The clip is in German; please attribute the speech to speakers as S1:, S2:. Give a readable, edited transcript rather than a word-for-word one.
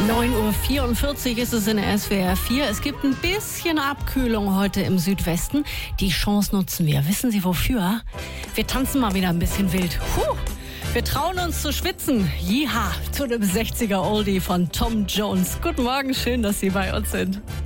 S1: 9:44 Uhr ist es in der SWR 4. Es gibt ein bisschen Abkühlung heute im Südwesten. Die Chance nutzen wir. Wissen Sie wofür? Wir tanzen mal wieder ein bisschen wild. Wir trauen uns zu schwitzen. Jiha, zu dem 60er Oldie von Tom Jones. Guten Morgen, schön, dass Sie bei uns sind.